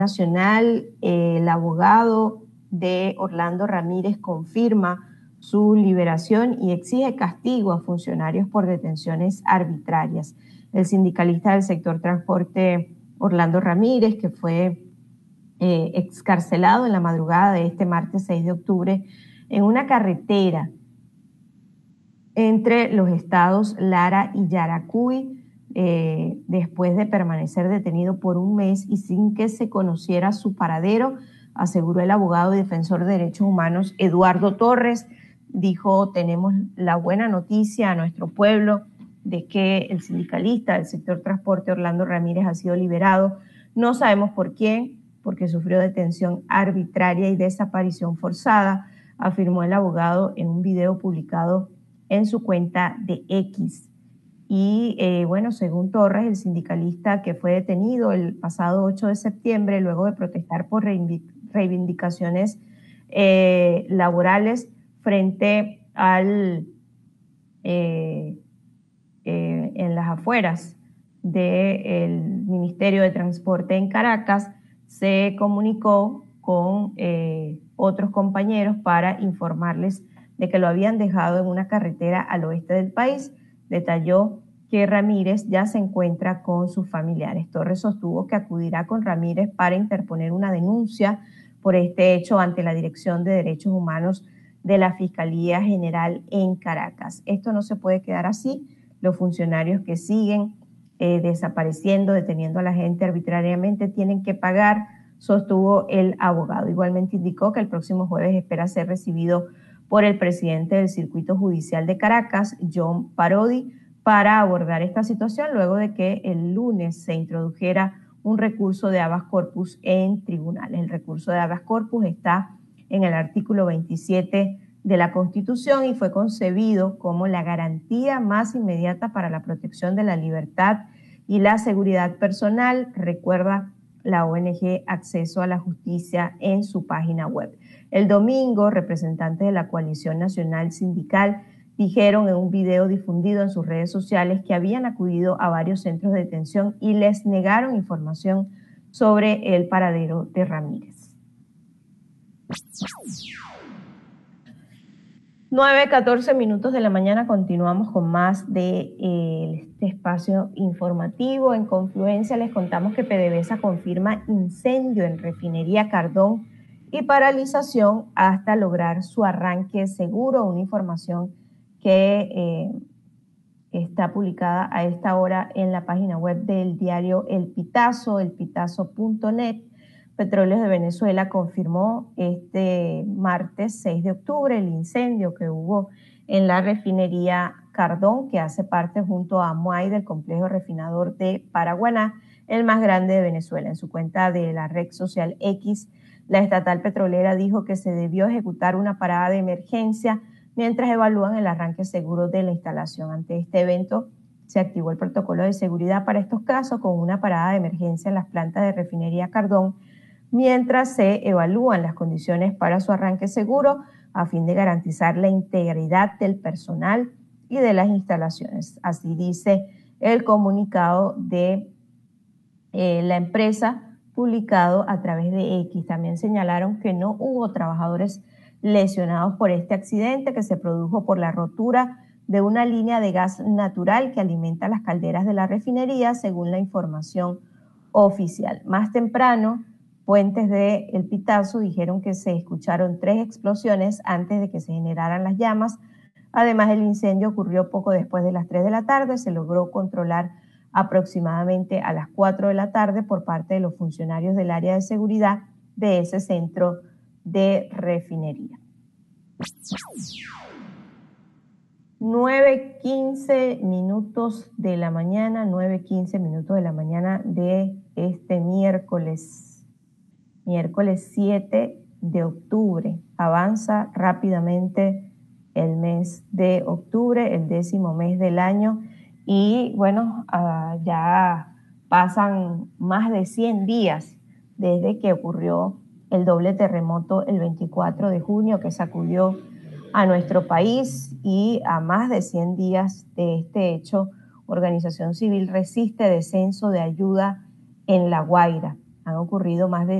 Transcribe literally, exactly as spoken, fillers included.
Nacional, eh, el abogado de Orlando Ramírez confirma su liberación y exige castigo a funcionarios por detenciones arbitrarias. El sindicalista del sector transporte Orlando Ramírez, que fue eh, excarcelado en la madrugada de este martes seis de octubre en una carretera entre los estados Lara y Yaracuy, eh, después de permanecer detenido por un mes y sin que se conociera su paradero, aseguró el abogado y defensor de derechos humanos Eduardo Torres. Dijo: tenemos la buena noticia a nuestro pueblo de que el sindicalista del sector transporte Orlando Ramírez ha sido liberado. No sabemos por qué, porque sufrió detención arbitraria y desaparición forzada, afirmó el abogado en un video publicado en su cuenta de X. Y eh, bueno, según Torres, el sindicalista que fue detenido el pasado ocho de septiembre luego de protestar por reivindicaciones eh, laborales frente al eh, eh, en las afueras del Ministerio de Transporte en Caracas, se comunicó con eh, otros compañeros para informarles de que lo habían dejado en una carretera al oeste del país. Detalló que Ramírez ya se encuentra con sus familiares. Torres sostuvo que acudirá con Ramírez para interponer una denuncia por este hecho ante la Dirección de Derechos Humanos de la Fiscalía General en Caracas. Esto no se puede quedar así. Los funcionarios que siguen eh, desapareciendo, deteniendo a la gente arbitrariamente, tienen que pagar, sostuvo el abogado. Igualmente indicó que el próximo jueves espera ser recibido por el presidente del Circuito Judicial de Caracas, John Parodi, para abordar esta situación luego de que el lunes se introdujera un recurso de habeas corpus en tribunales. El recurso de habeas corpus está en el artículo veintisiete de la Constitución y fue concebido como la garantía más inmediata para la protección de la libertad y la seguridad personal, recuerda la O N G Acceso a la Justicia en su página web. El domingo, representantes de la Coalición Nacional Sindical dijeron en un video difundido en sus redes sociales que habían acudido a varios centros de detención y les negaron información sobre el paradero de Ramírez. nueve, catorce minutos de la mañana, continuamos con más de eh, este espacio informativo. En Confluencia les contamos que PDVSA confirma incendio en refinería Cardón y paralización hasta lograr su arranque seguro. Una información que eh, está publicada a esta hora en la página web del diario El Pitazo, elpitazo punto net. Petróleos de Venezuela confirmó este martes seis de octubre el incendio que hubo en la refinería Cardón, que hace parte junto a Muay del complejo refinador de Paraguaná, el más grande de Venezuela. En su cuenta de la red social X, la estatal petrolera dijo que se debió ejecutar una parada de emergencia mientras evalúan el arranque seguro de la instalación. Ante este evento, se activó el protocolo de seguridad para estos casos con una parada de emergencia en las plantas de refinería Cardón, mientras se evalúan las condiciones para su arranque seguro a fin de garantizar la integridad del personal y de las instalaciones. Así dice el comunicado de eh, la empresa publicado a través de X. También señalaron que no hubo trabajadores lesionados por este accidente que se produjo por la rotura de una línea de gas natural que alimenta las calderas de la refinería, según la información oficial. Más temprano, fuentes de El Pitazo dijeron que se escucharon tres explosiones antes de que se generaran las llamas. Además, el incendio ocurrió poco después de las tres de la tarde. Se logró controlar aproximadamente a las cuatro de la tarde por parte de los funcionarios del área de seguridad de ese centro de refinería. nueve quince minutos de la mañana, nueve quince minutos de la mañana de este miércoles, miércoles siete de octubre. Avanza rápidamente el mes de octubre, el décimo mes del año, y bueno, uh, ya pasan más de cien días desde que ocurrió el doble terremoto el veinticuatro de junio que sacudió a nuestro país, y a más de cien días de este hecho, Organización Civil resiste descenso de ayuda en La Guaira. Han ocurrido más de